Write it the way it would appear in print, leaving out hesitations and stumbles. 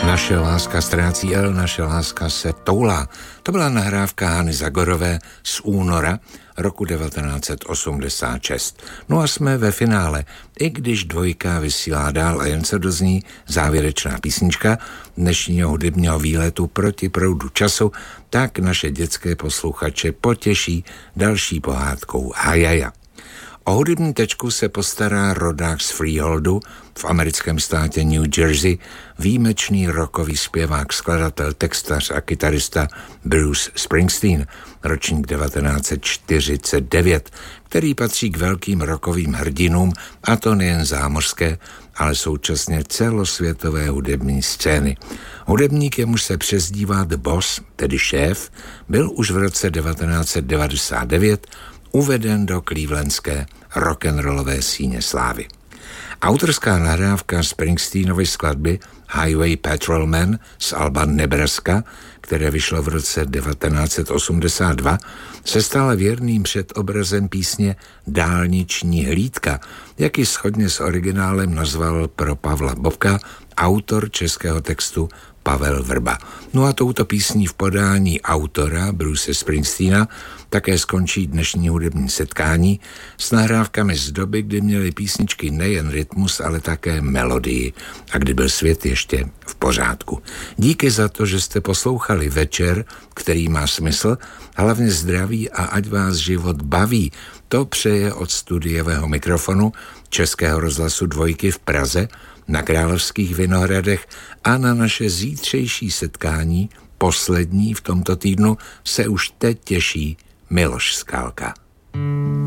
Naše láska ztrácí L, naše láska se toulá. To byla nahrávka Hany Zagorové z února roku 1986. No a jsme ve finále. I když dvojka vysílá dál a jen se dozní závěrečná písnička dnešního hudebního výletu proti proudu času, tak naše dětské posluchače potěší další pohádkou Hajaja. O hudební tečku se postará rodák z Freeholdu v americkém státě New Jersey, výjimečný rockový zpěvák, skladatel, textař a kytarista Bruce Springsteen, ročník 1949, který patří k velkým rockovým hrdinům, a to nejen zámořské, ale současně celosvětové hudební scény. Hudebník, jemuž se přezdívá The Boss, tedy šéf, byl už v roce 1999 uveden do clevelandské rock'n'rollové síně slávy. Autorská nahrávka Springsteenovy skladby Highway Patrolman z alba Nebraska, které vyšlo v roce 1982, se stala věrným předobrazem písně Dálniční hlídka, jak ji shodně s originálem nazval pro Pavla Bobka autor českého textu Pavel Vrba. No a touto písní v podání autora Bruce Springsteena také skončí dnešní hudební setkání s nahrávkami z doby, kdy měly písničky nejen rytmus, ale také melodii a kdy byl svět ještě v pořádku. Díky za to, že jste poslouchali večer, který má smysl, hlavně zdraví a ať vás život baví. To přeje od studiového mikrofonu Českého rozhlasu Dvojky v Praze, na Královských Vinohradech a na naše zítřejší setkání, poslední v tomto týdnu, se už teď těší Miloš Skálka.